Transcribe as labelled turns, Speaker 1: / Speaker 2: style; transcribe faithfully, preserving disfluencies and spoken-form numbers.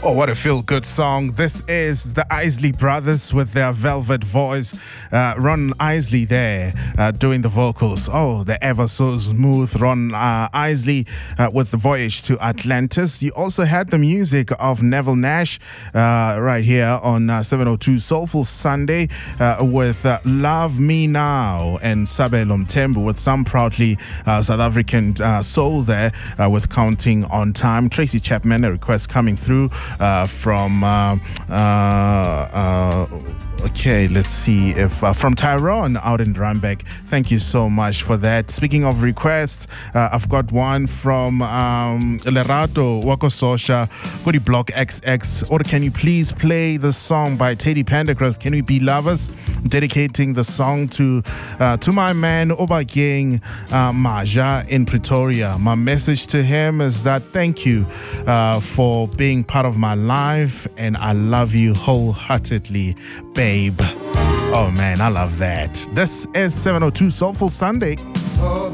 Speaker 1: Oh, what a feel-good song. This is the Isley Brothers with their velvet voice. Uh, Ron Isley there uh, doing the vocals. Oh, the ever so smooth Ron uh, Isley uh, with the Voyage to Atlantis. You also had the music of Neville Nash uh, right here on uh, seven oh two Soulful Sunday uh, with uh, Love Me Now, and Sabelo Mthembu with some proudly uh, South African uh, soul there uh, with Counting on Time. Tracy Chapman, a request coming through Uh, from uh, uh, uh, okay, let's see if uh, from Tyrone out in Randburg. Thank you so much for that. Speaking of requests, uh, I've got one from um, Lerato Wakososha, Goody Block X X. Or can you please play the song by Teddy Pendergrass, Can We Be Lovers? I'm dedicating the song to uh, to my man Obageng uh, Maja in Pretoria. My message to him is that thank you uh, for being part of my life, and I love you wholeheartedly, babe. Oh man, I love that. This is seven oh two Soulful Sunday.